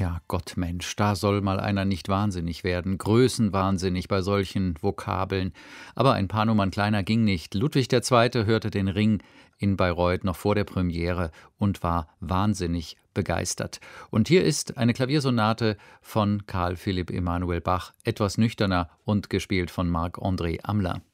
Tja, Gott, Mensch, da soll mal einer nicht wahnsinnig werden, größenwahnsinnig bei solchen Vokabeln. Aber ein paar Nummern kleiner ging nicht. Ludwig II. Hörte den Ring in Bayreuth noch vor der Premiere und war wahnsinnig begeistert. Und hier ist eine Klaviersonate von Carl Philipp Emanuel Bach, etwas nüchterner und gespielt von Marc-André Amler.